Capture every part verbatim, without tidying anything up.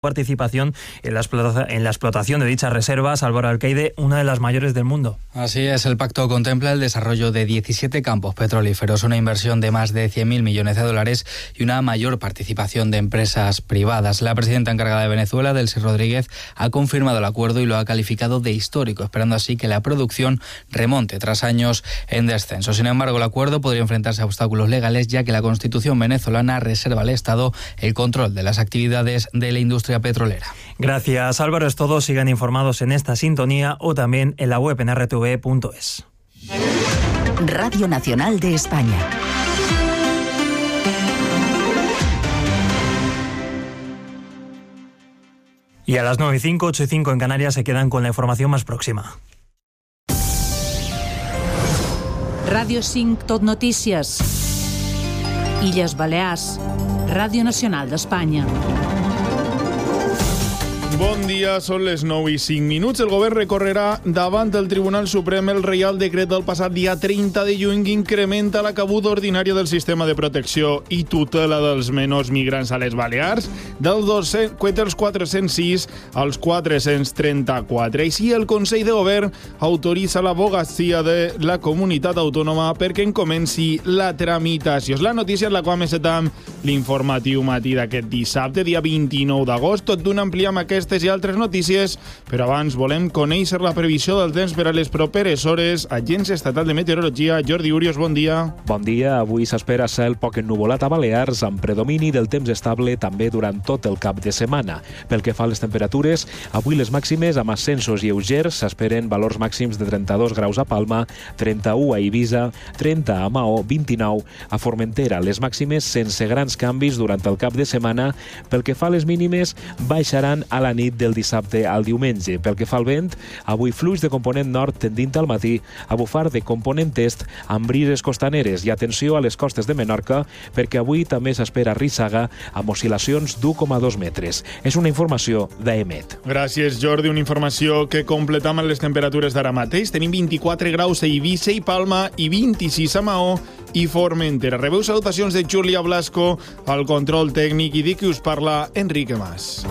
participación en la, explota- en la explotación de dichas reservas. Álvaro Alcaide, una de las mayores del mundo. Así es, el pacto contempla el desarrollo de diecisiete campos petrolíferos, una inversión de más de cien mil millones de dólares y una mayor participación de empresas privadas. La presidenta encargada de Venezuela, Delcy Rodríguez, ha confirmado el acuerdo y lo ha calificado de histórico, esperando así que la producción remonte tras años en descenso. Sin embargo, el acuerdo podría enfrentarse a obstáculos legales, ya que la Constitución venezolana reserva al Estado el control de las actividades de la industria petrolera. Gracias, Álvaro. Es todo. Sigan informados en esta sintonía o también en la web en erre te ve punto es. Radio Nacional de España. Y a las nueve y cinco, ocho y cinco en Canarias se quedan con la información más próxima. Radio cinc Tot Notícies. Illes Balears. Radio Nacional d'Espanya. Bon dia, són les nou i cinc minuts. El govern recorrerà davant del Tribunal Suprem el Reial Decret del passat dia trenta de juny que incrementa la cabuda ordinària del sistema de protecció i tutela dels menors migrants a les Balears dels quatre-cents sis als quatre-cents trenta-quatre. Així, el Consell de Govern autoritza l'advocacia de la comunitat autònoma perquè en comenci la tramitació. És la notícia en la qual encetem l'informatiu matí d'aquest dissabte, dia vint-i-nou d'agost. Tot d'una ampliem aquestes i altres notícies, però abans volem conèixer la previsió del temps per a les properes hores. Agència Estatal de Meteorologia, Jordi Urios, bon dia. Bon dia. Avui s'espera cel poc ennuvolat a Balears, amb predomini del temps estable també durant tot el cap de setmana. Pel que fa a les temperatures, avui les màximes amb ascensos lleugers s'esperen valors màxims de trenta-dos graus a Palma, trenta-u a Eivissa, trenta a Maó, vint-i-nou a Formentera. Les màximes sense grans canvis durant el cap de setmana. Pel que fa a les mínimes, baixaran a la nit del dissabte al diumenge. Pel que fa al vent, avui fluix de component nord tendint al matí a bufar de component est amb brises costaneres. I atenció a les costes de Menorca, perquè avui també s'espera rissaga amb oscil·lacions d'u coma dos metres. És una informació d'Emet. Gràcies, Jordi. Una informació que completam amb les temperatures d'ara mateix. Tenim vint-i-quatre graus a Eivissa i Palma i vint-i-sis a Maó i Formentera. Rebeu salutacions de Júlia Blasco al control tècnic i dic que us parla Enrique Mas.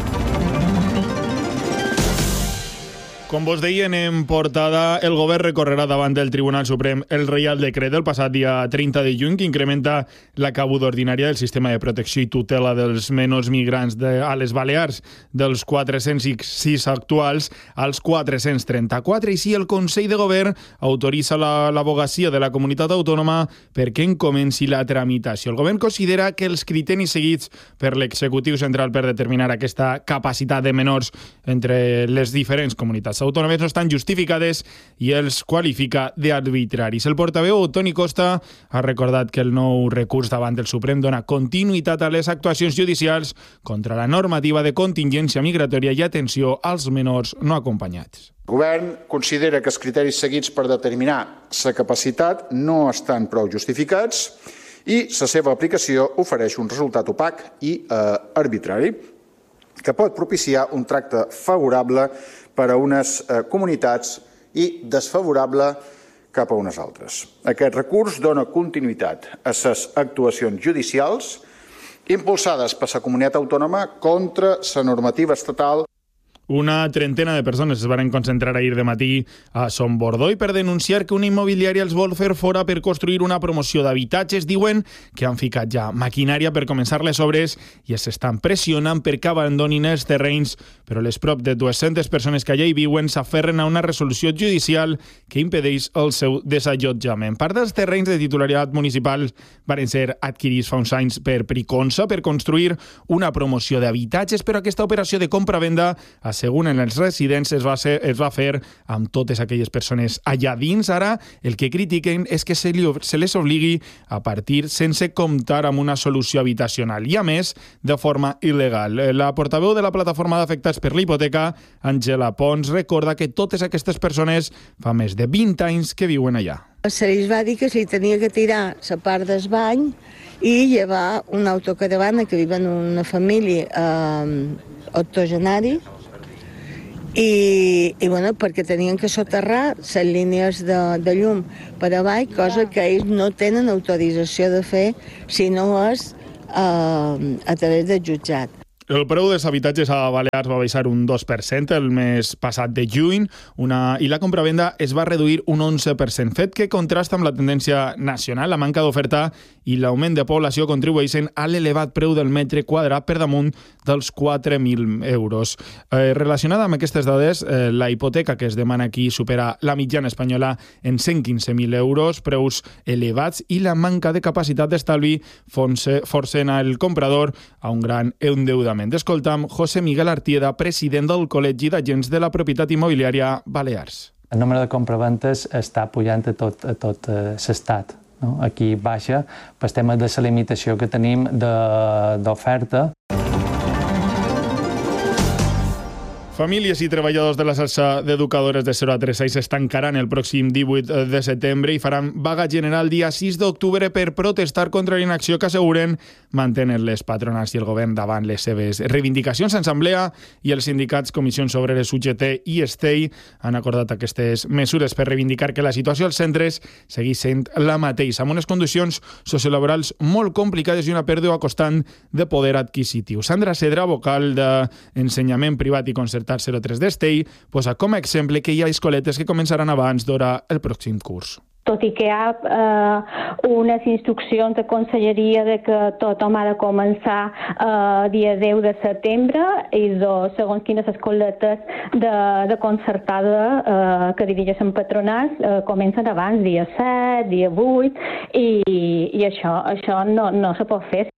Com vos deien en portada, el govern recorrerà davant del Tribunal Suprem el Reial Decret del passat dia trenta de juny que incrementa la cabuda ordinària del sistema de protecció i tutela dels menors migrants de, a les Balears dels quatre-cents sis actuals als quatre-cents trenta-quatre. I si el Consell de Govern autoritza l'advocacia de la comunitat autònoma perquè en comenci la tramitació. El govern considera que els criteris seguits per l'executiu central per determinar aquesta capacitat de menors entre les diferents comunitats autònomes no estan justificades i els qualifica d'arbitraris. El portaveu Toni Costa ha recordat que el nou recurs davant del Suprem dona continuïtat a les actuacions judicials contra la normativa de contingència migratòria i atenció als menors no acompanyats. El govern considera que els criteris seguits per determinar la capacitat no estan prou justificats i la seva aplicació ofereix un resultat opac i eh, arbitrari que pot propiciar un tracte favorable per a unes eh, comunitats i desfavorable cap a unes altres. Aquest recurs dona continuïtat a les actuacions judicials impulsades per la comunitat autònoma contra la normativa estatal. Una trentena de persones es van concentrar ahir de matí a Son Bordoi per denunciar que una immobiliària els vol fer fora per construir una promoció d'habitatges. Diuen que han ficat ja maquinària per començar les obres i s'estan pressionant perquè abandonin els terrenys, però les prop de dues-centes persones que allà hi viuen s'aferren a una resolució judicial que impedeix el seu desallotjament. Part dels terrenys de titularitat municipal van ser adquirits fa uns anys per Priconsa per construir una promoció d'habitatges, però aquesta operació de compra-venda a segons els residents es va, ser, es va fer amb totes aquelles persones allà dins. Ara el que critiquen és que se, li, se les obligui a partir sense comptar amb una solució habitacional i, a més, de forma il·legal. La portaveu de la plataforma d'afectats per la hipoteca, Àngela Pons, recorda que totes aquestes persones fa més de vint anys que viuen allà. Se li va dir que s'hi tenia que tirar la part del bany i llevar una autocaravana que viuen una família eh, octogenari i, i bueno, perquè tenien que soterrar les línies de, de llum per avall, cosa que ells no tenen autorització de fer si no és eh, a través del jutjat. El preu dels habitatges a Balears va baixar un dos per cent el mes passat de juny una, i la compravenda es va reduir un onze per cent, fet que contrasta amb la tendència nacional. La manca d'oferta i l'augment de població contribueixen a l'elevat preu del metre quadrat per damunt dels quatre mil euros. Eh, relacionada amb aquestes dades, eh, la hipoteca que es demana aquí supera la mitjana espanyola en cent quinze mil euros, preus elevats, i la manca de capacitat d'estalvi forcen el comprador a un gran endeudament. Escoltam José Miguel Artieda, president del Col·legi d'Agents de la Propietat Immobiliària Balears. El nombre de compraventes està pujant a tot, a tot l'estat. No? Aquí baixa pel tema de la limitació que tenim d'oferta. Famílies i treballadors de la xarxa d'educadores de zero a tres anys es tancaran el pròxim divuit de setembre i faran vaga general dia sis d'octubre per protestar contra la inacció que asseguren mantenen les patronals i el govern davant les seves reivindicacions. Assemblea i els sindicats Comissions Obreres, U G T i Estei han acordat aquestes mesures per reivindicar que la situació als centres segueix sent la mateixa, amb unes condicions sociolaborals molt complicades i una pèrdua constant de poder adquisitiu. Sandra Cedra, vocal d'Ensenyament Privat i Concertat zero tres d'Estei, posa com a exemple que hi ha escoletes que començaran abans d'hora el pròxim curs. Tot i que hi ha eh, unes instruccions de conselleria de que tothom ha de començar eh, dia deu de setembre i de, segons quines escoletes de, de concertada eh, que dirigeixen patronals eh, comencen abans, dia set, dia vuit, i, i això, això no, no se pot fer.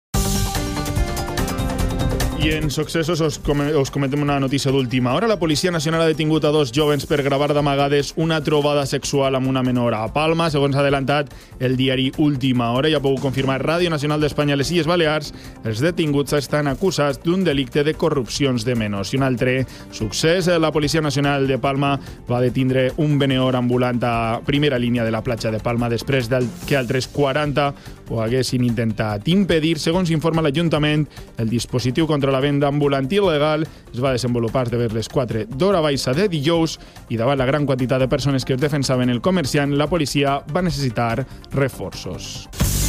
I en successos us, com us comentem una notícia d'última hora. La Policia Nacional ha detingut a dos jovens per gravar d'amagades una trobada sexual amb una menor a Palma. Segons ha adelantat el diari Última Hora i ha pogut confirmar Ràdio Nacional d'Espanya a les Illes Balears, els detinguts estan acusats d'un delicte de corrupcions de menors. I un altre succés, la Policia Nacional de Palma va detindre un venedor ambulant a primera línia de la platja de Palma després del que altres quaranta ho haguessin intentat impedir. Segons informa l'Ajuntament, el dispositiu contra la venda ambulant il·legal es va desenvolupar de les quatre d'hora baixa de dijous i davant la gran quantitat de persones que es defensaven el comerciant, la policia va necessitar reforços.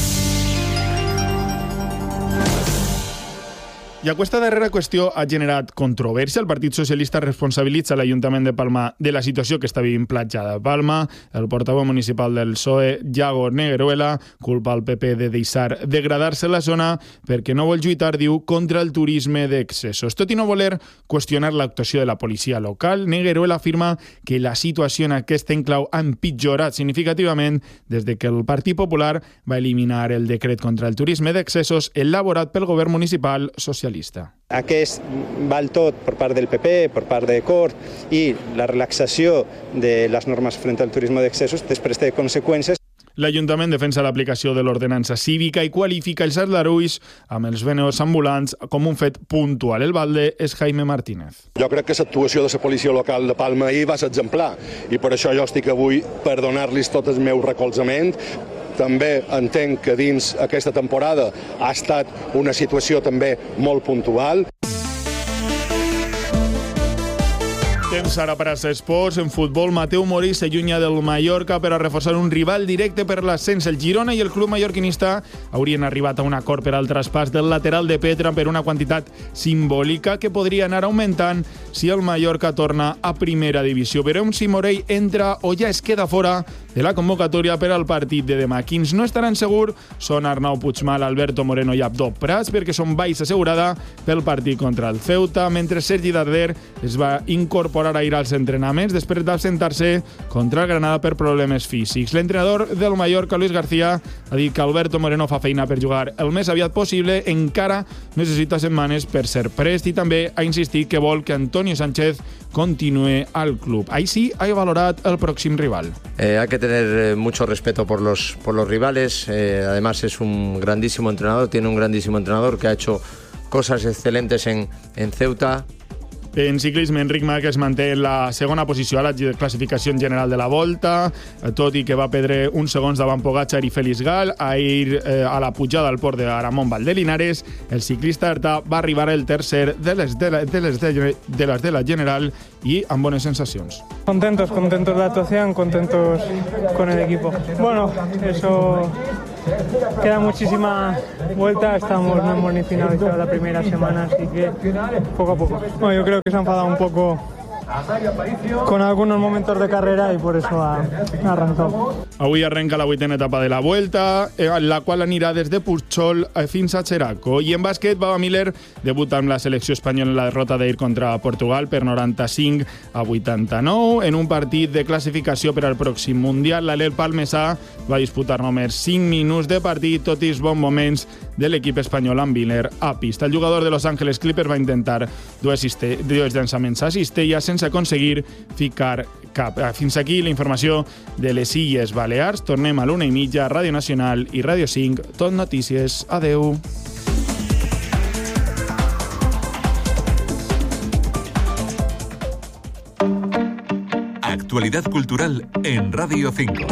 I aquesta darrera qüestió ha generat controvèrsia. El Partit Socialista responsabilitza l'Ajuntament de Palma de la situació que està vivint Platja de Palma. El portaveu municipal del P S O E, Yago Negueruela, culpa al P P de deixar degradar-se la zona perquè no vol lluitar, diu, contra el turisme d'excessos. Tot i no voler qüestionar l'actuació de la policia local, Negueruela afirma que la situació en aquest enclau ha empitjorat significativament des de que el Partit Popular va eliminar el decret contra el turisme d'excessos elaborat pel govern municipal socialista. Aquest val tot per part del P P, per part de Cort, i la relaxació de les normes frente al turisme d'excessos després té conseqüències. L'Ajuntament defensa l'aplicació de l'ordenança cívica i qualifica els aldarulls amb els venedors ambulants com un fet puntual. El balde és Jaime Martínez. Jo crec que l'actuació de la policia local de Palma ahir va ser exemplar i per això jo estic avui per donar-los tot el meu recolzament. També entenc que dins aquesta temporada ha estat una situació també molt puntual. Temps ara per als esports. En futbol, Mateu Morí s'allunya del Mallorca per a reforçar un rival directe per l'ascens. El Girona i el club mallorquinista haurien arribat a un acord per al traspàs del lateral de Petra per una quantitat simbòlica que podria anar augmentant si el Mallorca torna a primera divisió. Veurem si Morell entra o ja es queda fora de la convocatòria per al partit de demà. Quins no estaran segurs són Arnau Puigmal, Alberto Moreno i Abdo Prats, perquè són baixa assegurada pel partit contra el Ceuta, mentre Sergi Darder es va incorporar ahir als entrenaments després d'absentar-se contra el Granada per problemes físics. L'entrenador del Mallorca, Luis García, ha dit que Alberto Moreno fa feina per jugar el més aviat possible, encara necessita setmanes per ser prest, i també ha insistit que vol que Antonio Sánchez continúe al club. Ahí sí ha valorat el pròxim rival. Eh, hay que tener mucho respeto por los, por los rivales. Eh, además es un grandísimo entrenador, tiene un grandísimo entrenador que ha hecho cosas excelentes en, en Ceuta. En ciclisme, Enric Márquez manté la segona posició a la classificació general de la Volta, tot i que va perdre uns segons davant Pogačar i Félix Gal. Ahir, eh, a la pujada al port d'Aramón Valdelinares, el ciclista Artà va arribar el tercer de les de la, de les de, de les de la general y amb bones sensacions. Contentos, contentos de la actuación, contentos con el equipo. Bueno, eso queda muchísima vuelta, estamos, no hemos ni finalizado la primera semana, así que poco a poco. Bueno, yo creo que se ha enfadado un poco con algunos momentos de carrera y por eso ha, ha arrancado. Avui arrenca la vuitena etapa de la Vuelta, en la qual anirà des de Pujol fins a Xeraco. I en bàsquet, Baba Miller debuta amb la selecció espanyola en la derrota d'ahir contra Portugal per noranta-cinc a vuitanta-nou. En un partit de classificació per al pròxim Mundial, l'Alel Palmesà va disputar només cinc minuts de partit, tot i els bons moments de l'equip espanyol amb Miller a pista. El jugador de Los Angeles Clippers va intentar dues, dues llançaments a cistella sense aconseguir ficar cap. Fins aquí la informació de les Illes Balears. Tornem a l'una i mitja, Ràdio Nacional i Ràdio cinc. Tot notícies. Adeu. Actualidad cultural en Radio cinco.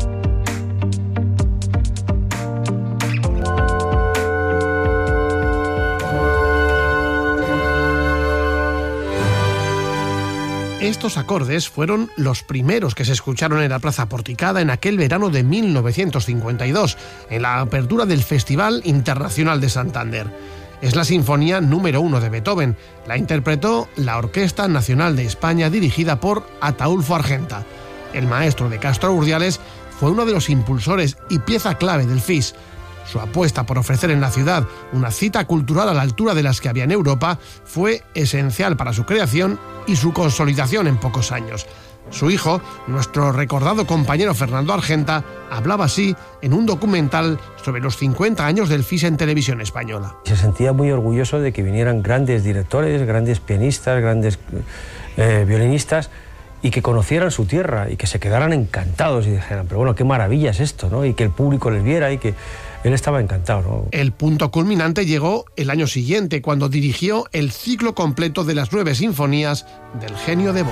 Estos acordes fueron los primeros que se escucharon en la Plaza Porticada en aquel verano de mil novecientos cincuenta y dos, en la apertura del Festival Internacional de Santander. Es la sinfonía número uno de Beethoven. La interpretó la Orquesta Nacional de España, dirigida por Ataúlfo Argenta. El maestro de Castro Urdiales fue uno de los impulsores y pieza clave del F I S. Su apuesta por ofrecer en la ciudad una cita cultural a la altura de las que había en Europa fue esencial para su creación y su consolidación en pocos años. Su hijo, nuestro recordado compañero Fernando Argenta, hablaba así en un documental sobre los cincuenta años del F I S en televisión española. Se sentía muy orgulloso de que vinieran grandes directores, grandes pianistas, grandes eh, violinistas, y que conocieran su tierra y que se quedaran encantados y dijeran, pero bueno, qué maravilla es esto, ¿no? Y que el público les viera y que él estaba encantado, ¿no? El punto culminante llegó el año siguiente, cuando dirigió el ciclo completo de las nueve sinfonías del genio de Bonn.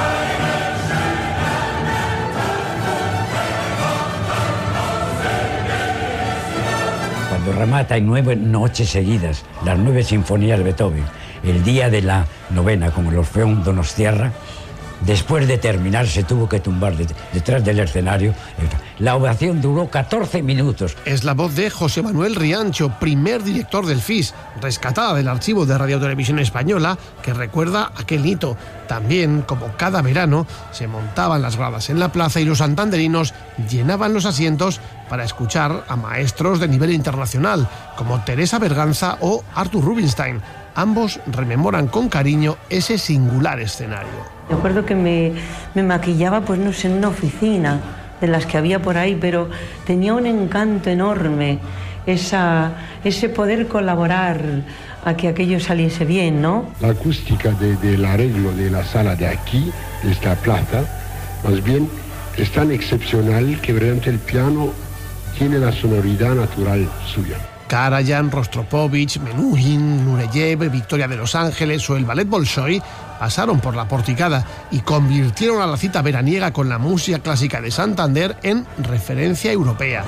Cuando remata en nueve noches seguidas las nueve sinfonías de Beethoven, el día de la novena, como el Orfeón Donostiarra, después de terminar se tuvo que tumbar detrás del escenario. La ovación duró catorce minutos. Es la voz de José Manuel Riancho, primer director del F I S, rescatada del archivo de Radio Televisión Española, que recuerda aquel hito. También, como cada verano, se montaban las gradas en la plaza y los santanderinos llenaban los asientos para escuchar a maestros de nivel internacional, como Teresa Berganza o Arthur Rubinstein. Ambos rememoran con cariño ese singular escenario. Recuerdo que me, me maquillaba, pues no sé, en una oficina de las que había por ahí, pero tenía un encanto enorme, esa, ese poder colaborar a que aquello saliese bien, ¿no? La acústica de, del arreglo de la sala de aquí, de esta plaza, más bien es tan excepcional que realmente el piano tiene la sonoridad natural suya. Karajan, Rostropovich, Menuhin, Nureyev, Victoria de Los Ángeles o el Ballet Bolshoi pasaron por la Porticada y convirtieron a la cita veraniega con la música clásica de Santander en referencia europea.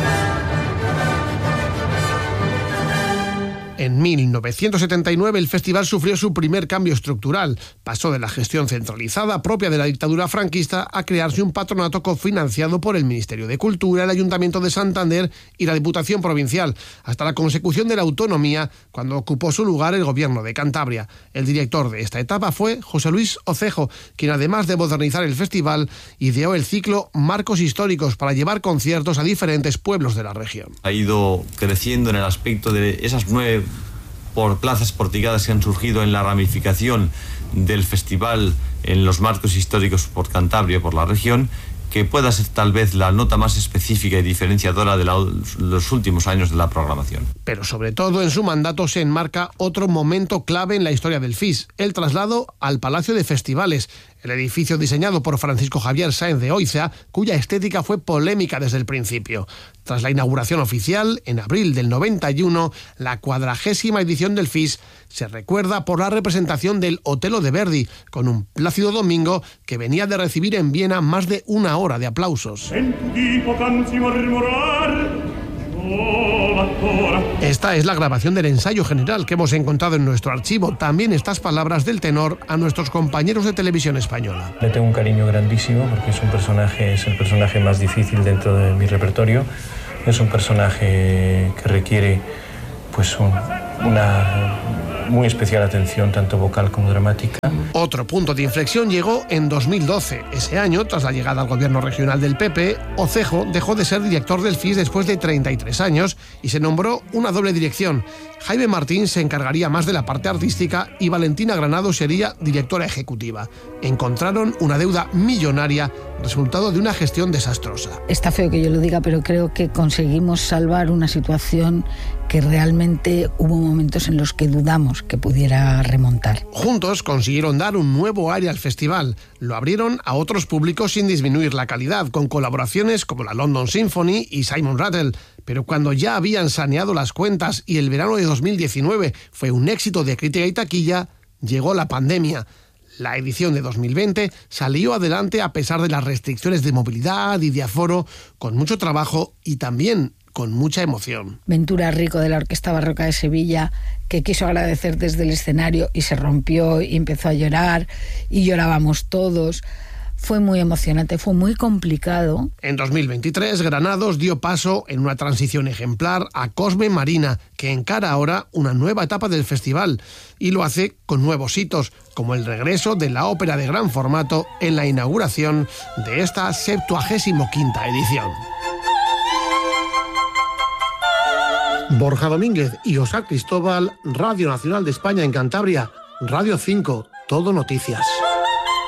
En mil novecientos setenta y nueve el festival sufrió su primer cambio estructural. Pasó de la gestión centralizada propia de la dictadura franquista a crearse un patronato cofinanciado por el Ministerio de Cultura, el Ayuntamiento de Santander y la Diputación Provincial, hasta la consecución de la autonomía, cuando ocupó su lugar el Gobierno de Cantabria. El director de esta etapa fue José Luis Ocejo, quien además de modernizar el festival, ideó el ciclo Marcos Históricos para llevar conciertos a diferentes pueblos de la región. Ha ido creciendo en el aspecto de esas nueve por plazas porticadas que han surgido en la ramificación del festival en los marcos históricos por Cantabria, por la región, que pueda ser tal vez la nota más específica y diferenciadora de la, los últimos años de la programación. Pero sobre todo en su mandato se enmarca otro momento clave en la historia del F I S, el traslado al Palacio de Festivales, el edificio diseñado por Francisco Javier Sáenz de Oiza, cuya estética fue polémica desde el principio. Tras la inauguración oficial, en abril del noventa y uno, la cuadragésima edición del F I S se recuerda por la representación del Otello de Verdi, con un Plácido Domingo que venía de recibir en Viena más de una hora de aplausos. Esta es la grabación del ensayo general que hemos encontrado en nuestro archivo. También estas palabras del tenor a nuestros compañeros de Televisión Española. Le tengo un cariño grandísimo porque es un personaje, es el personaje más difícil dentro de mi repertorio. es un personaje que requiere pues un, una muy especial atención, tanto vocal como dramática. Otro punto de inflexión llegó en dos mil doce. Ese año, tras la llegada al gobierno regional del P P, Ocejo dejó de ser director del F I S después de treinta y tres años y se nombró una doble dirección. Jaime Martín se encargaría más de la parte artística y Valentina Granado sería directora ejecutiva. Encontraron una deuda millonaria, resultado de una gestión desastrosa. Está feo que yo lo diga, pero creo que conseguimos salvar una situación que realmente hubo momentos en los que dudamos que pudiera remontar. Juntos consiguieron dar un nuevo aire al festival. Lo abrieron a otros públicos sin disminuir la calidad, con colaboraciones como la London Symphony y Simon Rattle. Pero cuando ya habían saneado las cuentas y el verano de dos mil diecinueve fue un éxito de crítica y taquilla, llegó la pandemia. La edición de dos mil veinte salió adelante a pesar de las restricciones de movilidad y de aforo, con mucho trabajo y también con mucha emoción. Ventura Rico, de la Orquesta Barroca de Sevilla, que quiso agradecer desde el escenario y se rompió y empezó a llorar y llorábamos todos. Fue muy emocionante, fue muy complicado. En dos mil veintitrés, Granados dio paso en una transición ejemplar a Cosme Marina, que encara ahora una nueva etapa del festival y lo hace con nuevos hitos, como el regreso de la ópera de gran formato en la inauguración de esta septuagésimo quinta edición. Borja Domínguez y Oscar Cristóbal, Radio Nacional de España en Cantabria, Radio cinco, Todo Noticias.